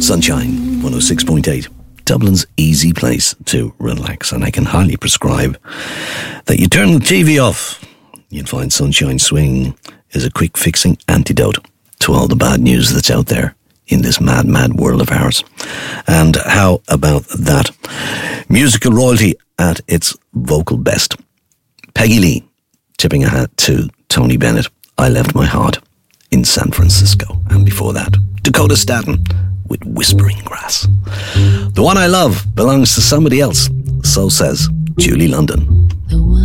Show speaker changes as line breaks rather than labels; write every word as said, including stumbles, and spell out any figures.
Sunshine, one oh six point eight. Dublin's easy place to relax, and I can highly prescribe that you turn the T V off. You'll find Sunshine Swing is a quick fixing antidote to all the bad news that's out there in this mad, mad world of ours. And how about that? Musical royalty at its vocal best. Peggy Lee, tipping a hat to Tony Bennett. I Left My Heart in San Francisco. And before that, Dakota Staton with Whispering Grass. The one I love belongs to somebody else, so says Julie London.